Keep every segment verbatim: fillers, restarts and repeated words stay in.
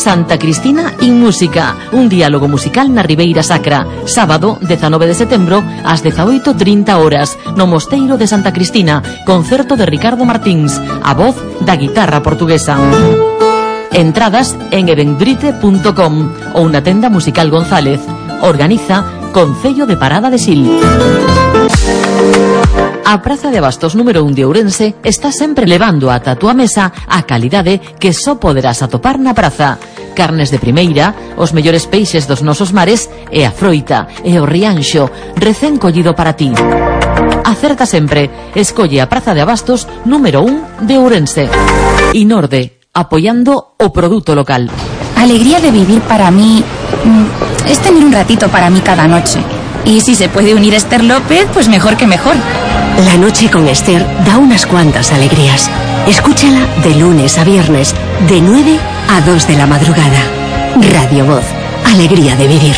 Santa Cristina in Música, un diálogo musical na Ribeira Sacra. Sábado, dezanove de setembro, ás dezaoito e trinta horas, no Mosteiro de Santa Cristina, concerto de Ricardo Martins, a voz da guitarra portuguesa. Entradas en eventbrite punto com ou na tenda musical González. Organiza Concello de Parada de Sil. A Praza de Abastos número un de Ourense está sempre levando ata a túa mesa a calidade que só poderás atopar na praza. Carnes de primeira, os mellores peixes dos nosos mares e a froita e o rianxo recén collido para ti. Acerta sempre, escolle a Praza de Abastos número un de Ourense. Inorde, apoyando o produto local. Alegría de vivir para mí es tener un ratito para mí cada noche. Y si se puede unir Esther López, pues mejor que mejor. La noche con Esther da unas cuantas alegrías. Escúchala de lunes a viernes, de nueve a dos de la madrugada. Radio Voz, alegría de vivir.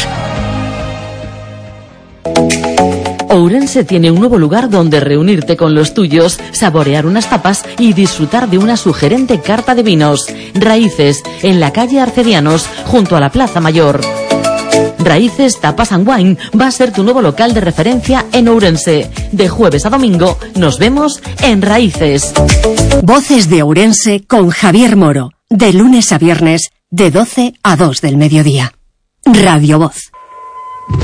Ourense tiene un nuevo lugar donde reunirte con los tuyos, saborear unas tapas y disfrutar de una sugerente carta de vinos. Raíces, en la calle Arcedianos, junto a la Plaza Mayor. Raíces Tapas and Wine va a ser tu nuevo local de referencia en Ourense. De jueves a domingo nos vemos en Raíces. Voces de Ourense con Javier Moro. De lunes a viernes, de doce a dos del mediodía. Radio Voz.